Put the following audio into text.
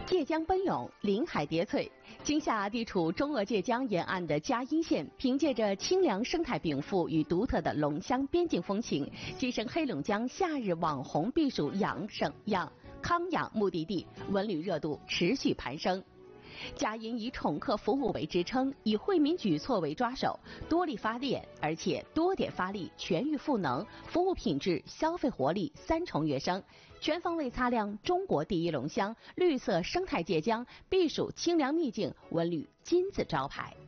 界江奔涌，林海叠翠。今夏地处中鄂界江沿岸的嘉荫县，凭借着清凉生态禀赋与独特的龙乡边境风情，跻身黑龙江夏日网红避暑康养目的地，文旅热度持续攀升。嘉荫以宠客服务为支撑，以惠民举措为抓手，多力发电，而且多点发力，全域赋能，服务品质、消费活力三重跃升，全方位擦亮中国第一龙乡、绿色生态界江、避暑清凉秘境文旅金字招牌。